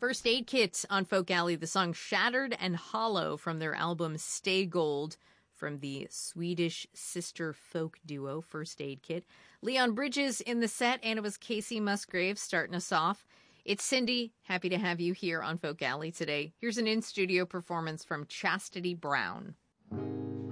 First Aid Kit on Folk Alley, the song Shattered and Hollow from their album Stay Gold from the Swedish sister folk duo First Aid Kit. Leon Bridges in the set, and it was Casey Musgraves starting us off. It's Cindy. Happy to have you here on Folk Alley today. Here's an in-studio performance from Chastity Brown.